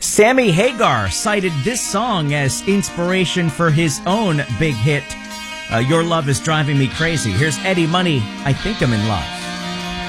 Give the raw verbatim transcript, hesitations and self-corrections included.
Sammy Hagar cited this song as inspiration for his own big hit, uh, Your Love Is Driving Me Crazy. Here's Eddie Money, I Think I'm in Love.